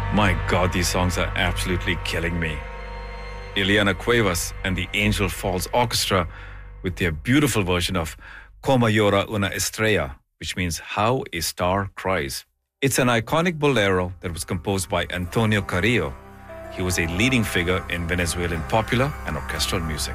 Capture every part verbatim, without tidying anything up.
My God, these songs are absolutely killing me. Ileana Cuevas and the Angel Falls Orchestra with their beautiful version of Como Llora una estrella, which means How a Star Cries. It's an iconic bolero that was composed by Antonio Carrillo. He was a leading figure in Venezuelan popular and orchestral music.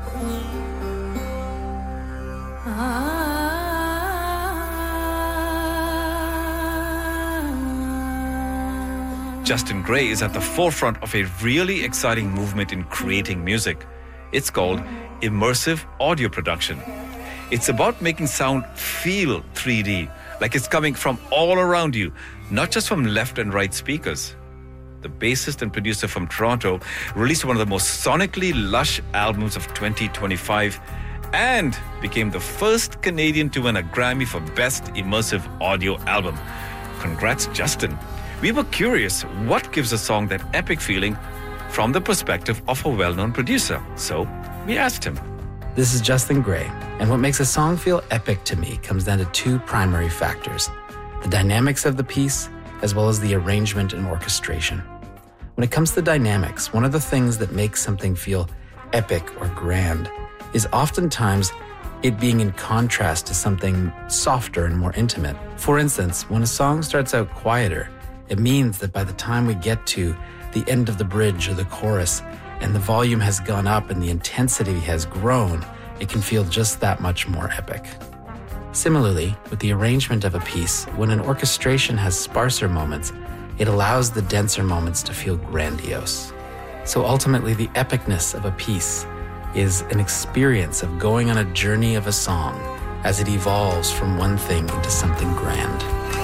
Justin Gray is at the forefront of a really exciting movement in creating music. It's called immersive audio production. It's about making sound feel three D, like it's coming from all around you, not just from left and right speakers. The bassist and producer from Toronto released one of the most sonically lush albums of twenty twenty-five and became the first Canadian to win a Grammy for Best Immersive Audio Album. Congrats, Justin. We were curious what gives a song that epic feeling from the perspective of a well-known producer. So we asked him. This is Justin Gray, and what makes a song feel epic to me comes down to two primary factors: the dynamics of the piece, as well as the arrangement and orchestration. When it comes to dynamics, one of the things that makes something feel epic or grand is oftentimes it being in contrast to something softer and more intimate. For instance, when a song starts out quieter, it means that by the time we get to the end of the bridge or the chorus and the volume has gone up and the intensity has grown, it can feel just that much more epic. Similarly, with the arrangement of a piece, when an orchestration has sparser moments, it allows the denser moments to feel grandiose. So ultimately, the epicness of a piece is an experience of going on a journey of a song as it evolves from one thing into something grand.